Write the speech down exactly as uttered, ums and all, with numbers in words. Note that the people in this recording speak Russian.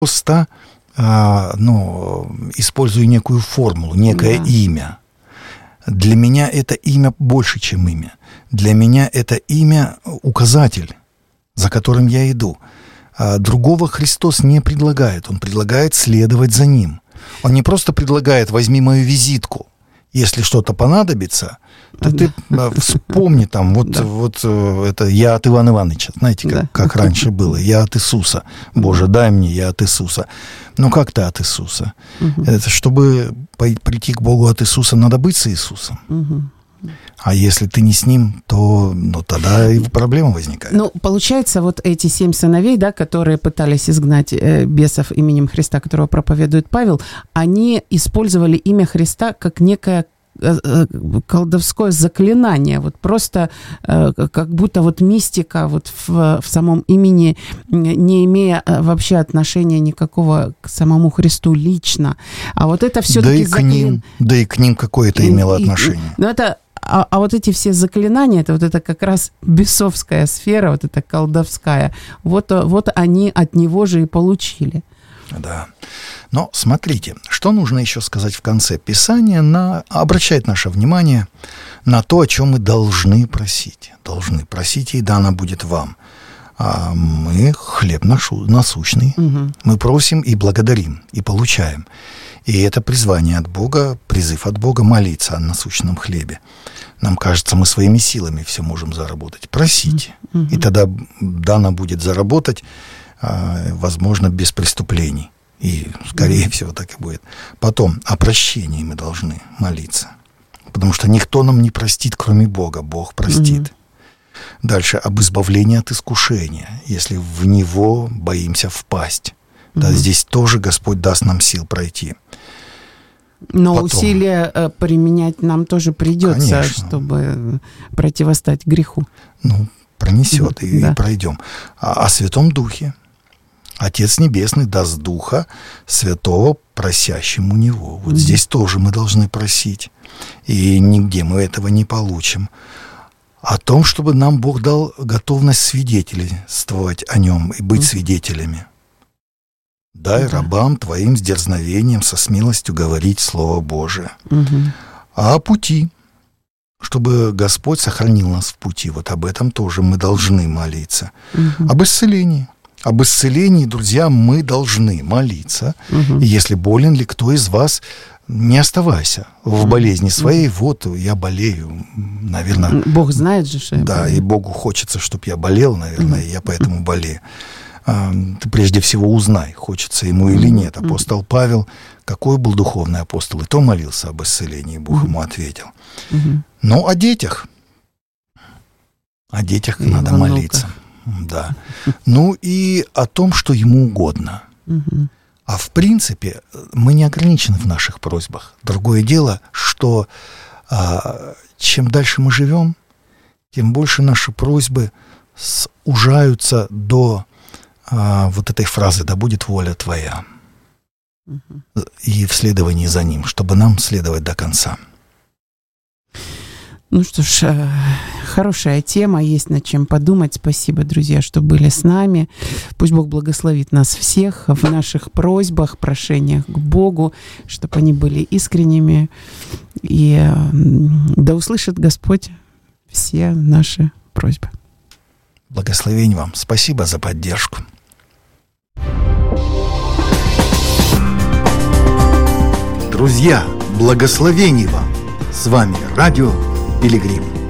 просто а, ну, использую некую формулу, некое да. имя. Для меня это имя больше, чем имя. Для меня это имя указатель, за которым я иду. А другого Христос не предлагает. Он предлагает следовать за Ним. Он не просто предлагает: возьми мою визитку. Если что-то понадобится, то ты вспомни там, вот, да. вот это я от Ивана Ивановича, знаете, как, да. как раньше было, я от Иисуса. Боже, дай мне, я от Иисуса. Ну, как ты от Иисуса? Угу. Это чтобы прийти к Богу от Иисуса, надо быть с Иисусом. Угу. А если ты не с ним, то ну, тогда и проблема возникает. Ну, получается, вот эти семь сыновей, да, которые пытались изгнать э, бесов именем Христа, которого проповедует Павел, они использовали имя Христа как некое э, э, колдовское заклинание. Вот просто э, как будто вот мистика вот в, в самом имени, не имея вообще отношения никакого к самому Христу лично. А вот это все-таки... Да и к заклин... ним, да и к ним какое-то имело и, отношение. Ну, это... А, а вот эти все заклинания, это вот это как раз бесовская сфера, вот эта колдовская, вот, вот они от него же и получили. Да. Но смотрите, что нужно еще сказать в конце. Писание на, обращает наше внимание на то, о чем мы должны просить. Должны просить, и дано будет вам. А мы хлеб нашу, насущный. Угу. Мы просим и благодарим, и получаем. И это призвание от Бога, призыв от Бога молиться о насущном хлебе. Нам кажется, мы своими силами все можем заработать. Просите. Mm-hmm. И тогда дано будет заработать, возможно, без преступлений. И, скорее mm-hmm. всего, так и будет. Потом о прощении мы должны молиться. Потому что никто нам не простит, кроме Бога. Бог простит. Mm-hmm. Дальше об избавлении от искушения, если в него боимся впасть. Да, mm-hmm. здесь тоже Господь даст нам сил пройти. Но Потом, усилия э, применять нам тоже придется, конечно, чтобы противостоять греху. Ну, пронесет, mm-hmm. и, да. и пройдем. А о Святом Духе. Отец Небесный даст Духа Святого просящему Него. Вот mm-hmm. здесь тоже мы должны просить. И нигде мы этого не получим. О том, чтобы нам Бог дал готовность свидетельствовать о Нем и быть mm-hmm. свидетелями. Дай да. рабам твоим с дерзновением, со смелостью говорить Слово Божие. Угу. А о пути, чтобы Господь сохранил нас в пути. Вот об этом тоже мы должны молиться. Угу. Об исцелении. Об исцелении, друзья, мы должны молиться. Угу. И если болен ли кто из вас, не оставайся в болезни своей. Угу. Вот я болею, наверное. Бог знает же, что я Да, болею. И Богу хочется, чтобы я болел, наверное, угу. и я поэтому болею. Ты прежде всего узнай, хочется ему или нет. Апостол Павел, какой был духовный апостол, и то молился об исцелении, Бог mm-hmm. ему ответил. Mm-hmm. Но о детях. О детях и надо молиться. Да. Ну и о том, что ему угодно. Mm-hmm. А в принципе, мы не ограничены в наших просьбах. Другое дело, что а, чем дальше мы живем, тем больше наши просьбы сужаются до вот этой фразы «да будет воля твоя», угу. и в следовании за ним, чтобы нам следовать до конца. Ну что ж, хорошая тема, есть над чем подумать. Спасибо, друзья, что были с нами. Пусть Бог благословит нас всех в наших просьбах, прошениях к Богу, чтобы они были искренними. И да услышит Господь все наши просьбы. Благословень вам. Спасибо за поддержку. Друзья, благословений вам! С вами Радио Пилигрим.